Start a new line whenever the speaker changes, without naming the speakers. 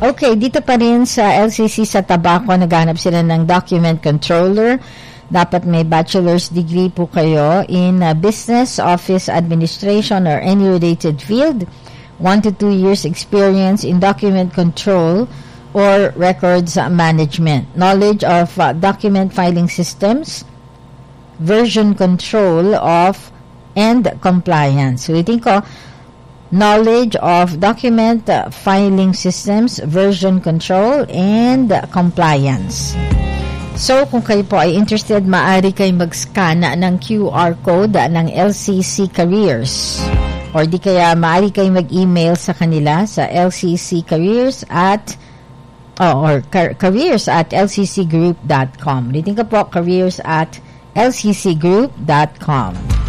Okay, dito pa rin sa LCC sa Tabaco, naghanap sila ng document controller. Dapat may bachelor's degree po kayo in business, office administration, or any related field. 1 to 2 years experience in document control or records management. Knowledge of document filing systems, version control of, and compliance. Ulitin ko, knowledge of document filing systems, version control, and compliance. So, kung kayo po ay interested, maaari kayo mag-scan ng QR code ng LCC Careers. Or di kaya maaari kayo mag-email sa kanila sa lcccareers at careers@lccgroup.com. Ulitin ko po, careers@lccgroup.com.